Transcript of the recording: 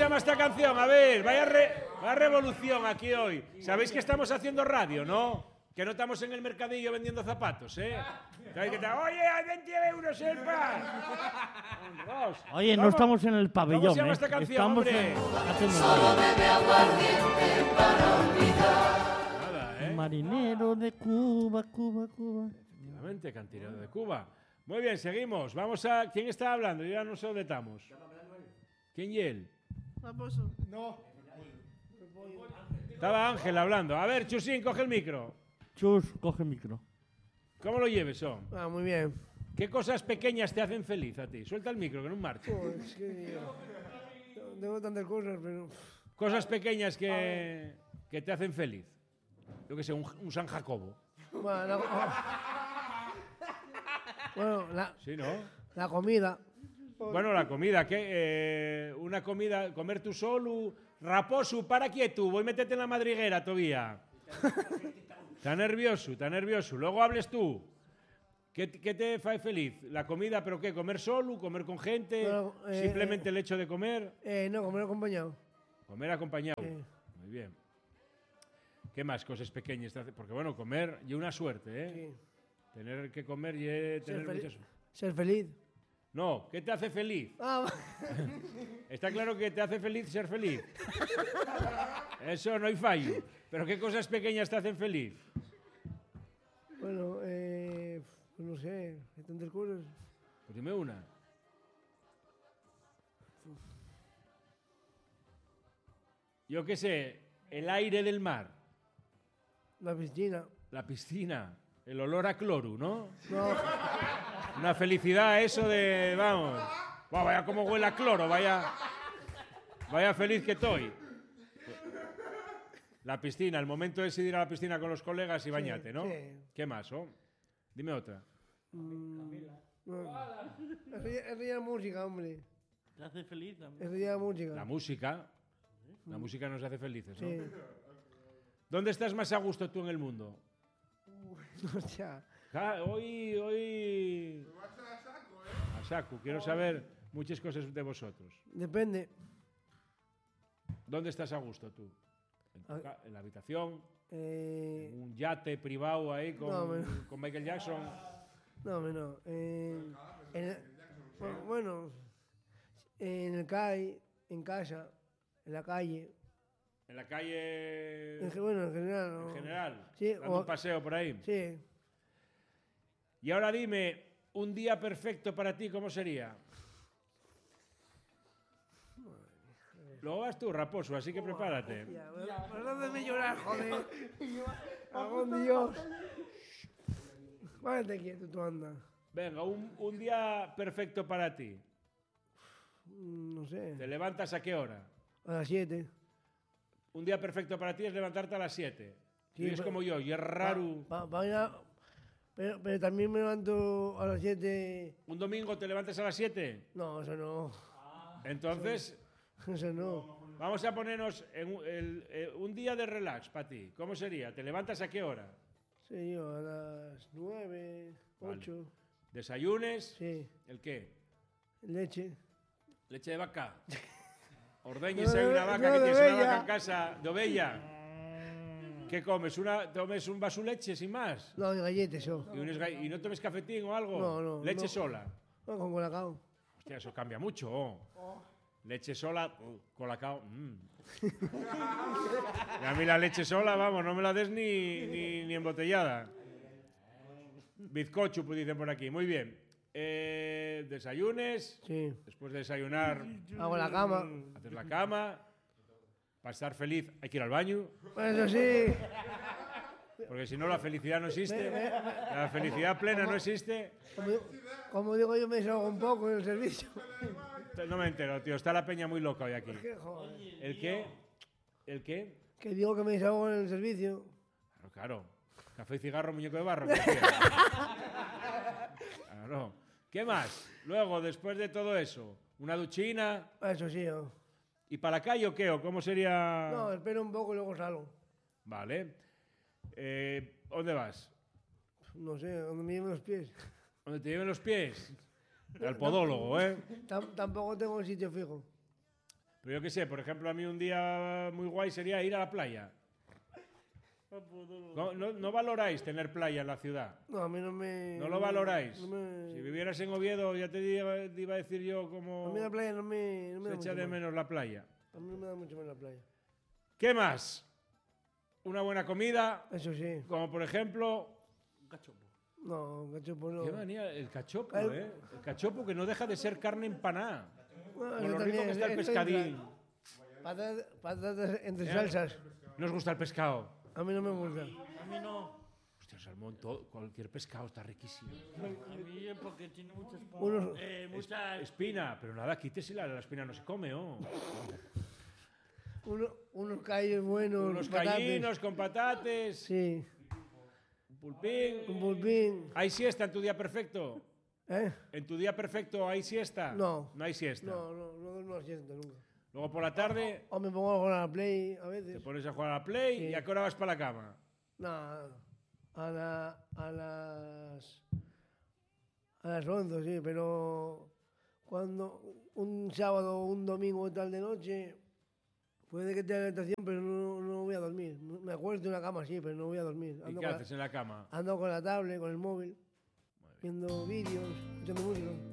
llama esta canción? A ver, vaya revolución aquí hoy. ¿Sabéis que estamos haciendo radio, no? Que no estamos en el mercadillo vendiendo zapatos, ¿eh? Oye, hay 20 euros el pan. Oye, no estamos en el pabellón, ¿Cómo se llama esta canción, estamos hombre? Solo bebe aguardiente para olvidar. Nada, ¿eh? Marinero de Cuba, Cuba, Cuba. Efectivamente, cantinero de Cuba. Muy bien, seguimos. Vamos a... ¿Quién está hablando? Yo ya no sé dónde estamos. ¿Quién y él? No. Estaba Ángel hablando. A ver, Chusín, coge el micro. Chus, coge el micro. ¿Cómo lo lleves, son? Muy bien. ¿Qué cosas pequeñas te hacen feliz a ti? Suelta el micro, que no marcha. Pues que tengo tantas cosas, pero... Cosas pequeñas que te hacen feliz. Yo que sé, un San Jacobo. Bueno, Sí, ¿no? la comida. Bueno, la comida, ¿qué? Una comida, comer tú solo, raposo, para quieto, voy a meterte en la madriguera todavía. Está nervioso. Luego hables tú. ¿Qué te hace feliz? La comida, ¿pero qué? ¿Comer solo? ¿Comer con gente? Bueno, ¿Simplemente el hecho de comer? No, comer acompañado. Comer acompañado. Muy bien. ¿Qué más cosas pequeñas te hace? Porque bueno, comer y una suerte, ¿eh? Sí. Tener que comer y tener muchas... Ser feliz. No, ¿qué te hace feliz? Está claro que te hace feliz ser feliz. Eso no hay fallo. Pero ¿qué cosas pequeñas te hacen feliz? Bueno, pues no sé, hay tantas cosas. Pues dime una. Yo qué sé, el aire del mar. La piscina. La piscina. El olor a cloro, ¿no? No. Una felicidad eso de, vamos. Wow, vaya como huele a cloro, vaya feliz que estoy. La piscina, el momento de ir a la piscina con los colegas y bañarte, ¿no? Sí. ¿Qué más, oh? Dime otra. No. Es ya música, hombre. ¿Te hace feliz también? Es ya música. La música nos hace felices, ¿no? Sí. ¿Dónde estás más a gusto tú en el mundo? Hostia. Hoy... A saco, quiero saber muchas cosas de vosotros. Depende. ¿Dónde estás a gusto tú? ¿En la habitación? Eh, ¿En un yate privado ahí con Michael Jackson? no, bueno, en el CAI, en casa, en la calle. ¿En la calle? Bueno, en general. ¿no? ¿En general? Sí, ¿Dando un paseo por ahí? Sí. Y ahora dime, un día perfecto para ti, ¿cómo sería? Luego vas tú, raposo, así que prepárate. Perdóname llorar, joder. Algún Dios. Váyate quieto, tú anda. Venga, un día perfecto para ti. No sé. ¿Te levantas a qué hora? A las 7. Un día perfecto para ti es levantarte a las 7. Sí, Y es como yo, y es raro. Pero también me levanto a las 7. ¿Un domingo te levantas a las 7? No, eso no. Entonces, Eso no. vamos a ponernos en un día de relax para ti. ¿Cómo sería? ¿Te levantas a qué hora? Sí, yo a las 9, 8. ¿Desayunes? Sí. ¿El qué? Leche. ¿Leche de vaca? Ordeñese No, una vaca no, que de tienes una ovella. vaca en casa de ovella. ¿Qué comes? ¿Tomes un vaso de leche sin más? No, de galletas, yo. ¿Y no tomes cafetín o algo? No. ¿Leche no. sola? No, con colacao. Hostia, eso cambia mucho. Leche sola, colacao. Y a mí la leche sola, vamos, no me la des ni embotellada. Bizcocho, pues dicen por aquí. Muy bien. Desayunes. Sí. Después de desayunar, Hago la cama. haces la cama. Para estar feliz hay que ir al baño. Eso sí. Porque si no, la felicidad no existe. La felicidad plena no existe. Como digo yo, me desahogo un poco en el servicio. No me entero, tío. Está la peña muy loca hoy aquí. ¿Qué, joder? ¿El qué? ¿El qué? Que digo que me desahogo en el servicio. Claro. Café y cigarro, muñeco de barro. ¿Qué claro. ¿Qué más? Luego, después de todo eso, una duchina. Eso sí, yo. ¿Y para la calle o qué? ¿O cómo sería? No, espero un poco y luego salgo. Vale. ¿Dónde vas? No sé, donde me lleven los pies. ¿Dónde te lleven los pies? Al podólogo, ¿eh? Tampoco tengo un sitio fijo. Pero yo qué sé, por ejemplo, a mí un día muy guay sería ir a la playa. No valoráis tener playa en la ciudad. No, a mí no me... ¿No lo valoráis? No me- Si vivieras en Oviedo, ya te iba a decir yo A cómo mí la playa no me se da echa mucho de más. menos la playa. A mí no me da mucho más la playa. ¿Qué más? Una buena comida, Eso sí. como por ejemplo... No, cachopo no. Qué manía, el cachopo, El- ¿eh? El cachopo que no deja de ser carne empanada. Bueno, Con eso lo rico también, que está el eso pescadín. entra. Patatas entre salsas. ¿No os gusta el pescado? A mí no me gusta. A mí no. Hostia, el salmón, cualquier pescado está riquísimo. A mí porque tiene muchas... Unos- muchas... Espina, pero nada, quítese la espina, no se come, ¿oh? Unos callos buenos. Unos patates. callinos con patates, Sí. un pulpín. Un pulpín. ¿Hay siesta en tu día perfecto? ¿Eh? ¿En tu día perfecto hay siesta? No. No hay siesta. No duermo a siesta nunca. Luego por la tarde O me pongo a jugar a la Play a te veces. pones a jugar a la Play Sí. y ¿a qué hora vas para la cama? No, a las 11, sí, pero cuando un sábado o un domingo o tal de noche, puede que tenga tentación, pero no voy a dormir. Me acuesto en la cama, sí, pero no voy a dormir. ¿Y qué haces en la cama? Ando con la tablet, con el móvil, viendo vídeos, escuchando música.